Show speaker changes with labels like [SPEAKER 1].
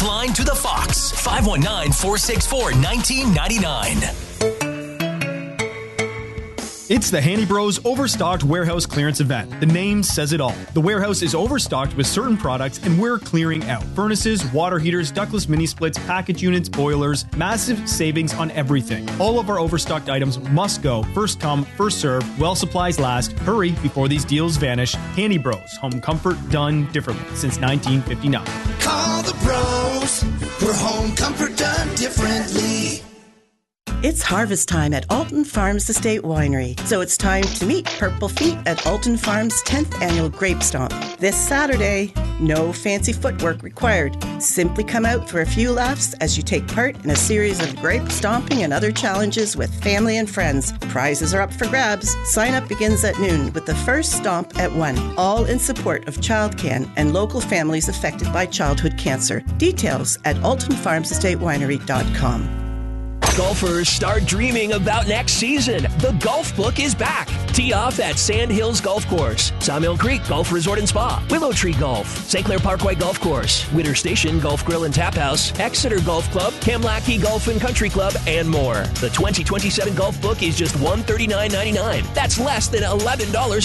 [SPEAKER 1] Pipeline to the Fox. 519-464-1999.
[SPEAKER 2] It's the Handy Bros Overstocked Warehouse Clearance Event. The name says it all. The warehouse is overstocked with certain products and we're clearing out. Furnaces, water heaters, ductless mini splits, package units, boilers, massive savings on everything. All of our overstocked items must go. First come, first serve, while supplies last. Hurry before these deals vanish. Handy Bros, home comfort done differently since 1959.
[SPEAKER 3] Call the bros for home comfort done differently.
[SPEAKER 4] It's harvest time at Alton Farms Estate Winery, so it's time to meet Purple Feet at Alton Farms' 10th annual Grape Stomp. This Saturday, no fancy footwork required. Simply come out for a few laughs as you take part in a series of grape stomping and other challenges with family and friends. Prizes are up for grabs. Sign up begins at noon with the first stomp at 1, all in support of ChildCan and local families affected by childhood cancer. Details at altonfarmsestatewinery.com.
[SPEAKER 5] Golfers, start dreaming about next season. The Golf Book is back. Tee off at Sand Hills Golf Course, Sawmill Creek Golf Resort and Spa, Willow Tree Golf, St. Clair Parkway Golf Course, Witter Station Golf Grill and Tap House, Exeter Golf Club, Kamlaki Golf and Country Club, and more. The 2027 Golf Book is just $139.99. That's less than $11